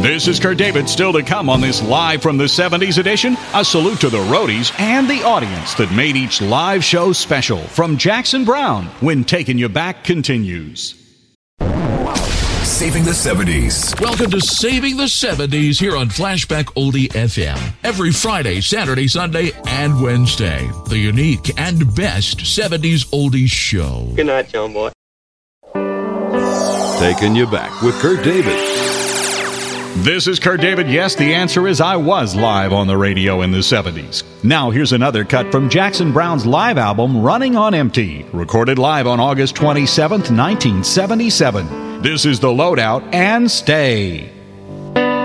This is Kurt David. Still to come on this Live from the 70s edition, a salute to the roadies and the audience that made each live show special. From Jackson Browne, When Taking You Back continues. Saving the 70s. Welcome to Saving the 70s here on Flashback Oldie FM. Every Friday, Saturday, Sunday, and Wednesday. The unique and best 70s oldies show. Good night, John Boy. Taking you back with Kurt David. This is Kurt David. Yes, the answer is I was live on the radio in the 70s. Now here's another cut from Jackson Browne's live album, Running on Empty, recorded live on August 27th, 1977. This is The Loadout and Stay.